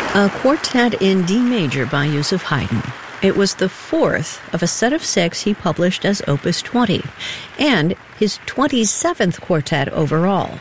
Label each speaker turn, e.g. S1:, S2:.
S1: A quartet in D major by Joseph Haydn. It was the fourth of a set of 6 he published as Opus 20, and his 27th quartet overall.